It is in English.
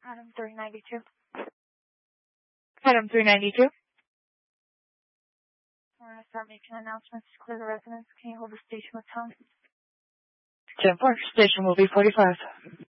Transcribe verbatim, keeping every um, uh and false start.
Item three ninety-two. Item three ninety-two. We're going to start making announcements to clear the residence. Can you hold the station with time? ten four. Station will be forty-five.